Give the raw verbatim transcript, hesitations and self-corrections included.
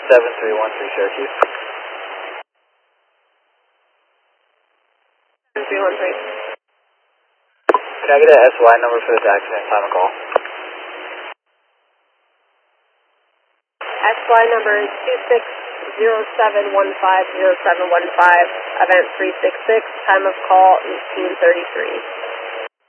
seven three one three Cherokee. seven three one three. Can I get a S Y number for this accident time of call? S Y number is two six zero seven one five zero seven one five, event three six six, time of call eighteen thirty-three.